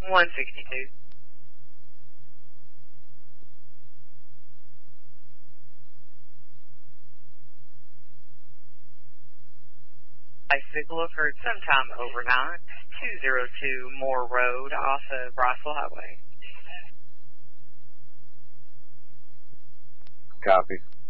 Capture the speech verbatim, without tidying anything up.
one sixty-two. Bicycle occurred sometime overnight, two oh two Moore Road off of Riceville Highway. Copy.